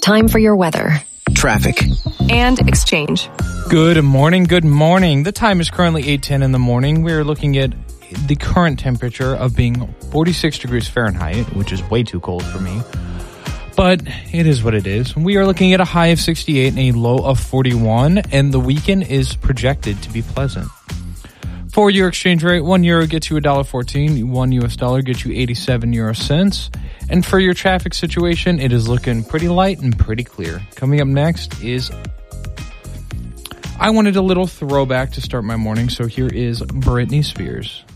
time for your weather, traffic, and exchange. Good morning. The time is currently 8:10 in the morning. We're looking at the current temperature of being 46 degrees Fahrenheit, which is way too cold for me. But it is what it is. We are looking at a high of 68 and a low of 41, and the weekend is projected to be pleasant. For your exchange rate, €1 gets you $1.14, $1 gets you 87 euro cents. And for your traffic situation, it is looking pretty light and pretty clear. Coming up next is, I wanted a little throwback to start my morning, so here is Britney Spears.